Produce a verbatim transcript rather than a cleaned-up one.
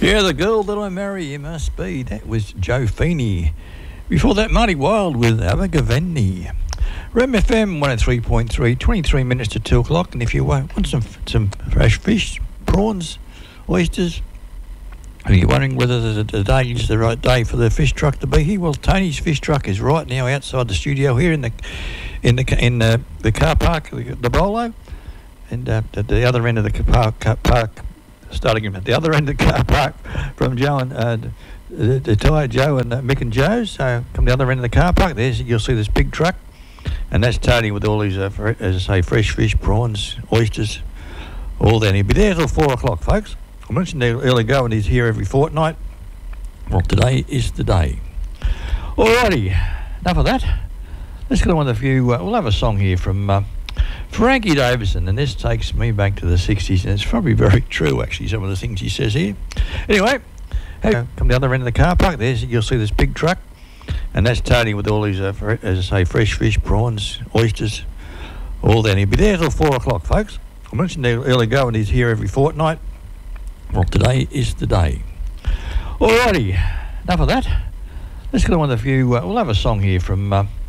Yeah, the girl that I marry, you must be. That was Joe Feeney. Before that, Marty Wilde with Abergavenny. Rem F M one oh three point three, twenty-three minutes to two o'clock. And if you want, want some some fresh fish, prawns, oysters, are you wondering whether the, the day is the right day for the fish truck to be here? Well, Tony's fish truck is right now outside the studio here in the in the in the, the car park, the, the Bolo, and uh, at the other end of the car park. park starting at the other end of the car park from Joe and uh, the, the Ty, Joe and uh, Mick and Joe. So come the other end of the car park. There's you'll see this big truck, and that's Tony with all these, uh, fre- as I say, fresh fish, prawns, oysters, all that. He'll be there till four o'clock, folks. I mentioned earlier ago, and he's here every fortnight. Well, today is the day. Alrighty, enough of that. Let's get on with a few. Uh, we'll have a song here from. Uh, Frankie Davison, and this takes me back to the sixties, and it's probably very true, actually, some of the things he says here. Anyway, hey, come the other end of the car park. There's you'll see this big truck, and that's Tony with all these, uh, fre- as I say, fresh fish, prawns, oysters, all that. He'll be there till four o'clock, folks. I mentioned earlier ago, and he's here every fortnight. Well, today is the day. Alrighty, enough of that. Let's get on with a few. Uh, we'll have a song here from. Uh,